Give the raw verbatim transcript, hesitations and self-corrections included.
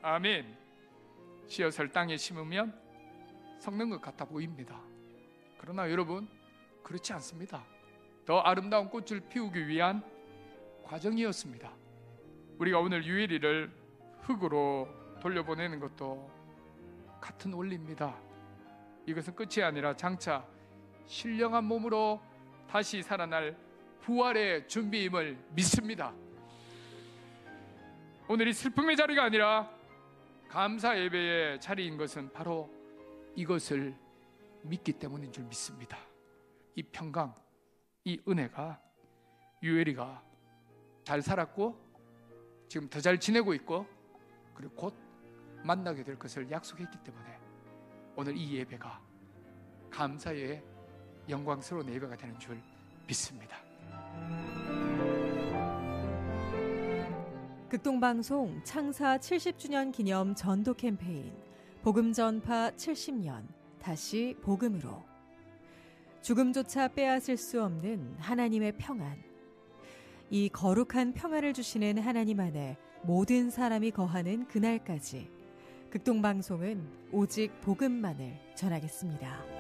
아멘. 씨앗을 땅에 심으면 썩는 것 같아 보입니다. 그러나 여러분, 그렇지 않습니다. 더 아름다운 꽃을 피우기 위한 과정이었습니다. 우리가 오늘 유일이를 흙으로 돌려보내는 것도 같은 원리입니다. 이것은 끝이 아니라 장차 신령한 몸으로 다시 살아날 부활의 준비임을 믿습니다. 오늘이 슬픔의 자리가 아니라 감사 예배의 자리인 것은 바로 이것을 믿기 때문인 줄 믿습니다. 이 평강, 이 은혜가 유엘이가 잘 살았고 지금 더 잘 지내고 있고 그리고 곧 만나게 될 것을 약속했기 때문에 오늘 이 예배가 감사의 영광스러운 예배가 되는 줄 믿습니다. 극동방송 창사 칠십 주년 기념 전도 캠페인 복음 전파 칠십 년 다시 복음으로. 죽음조차 빼앗을 수 없는 하나님의 평안. 이 거룩한 평안을 주시는 하나님 안에 모든 사람이 거하는 그날까지 극동방송은 오직 복음만을 전하겠습니다.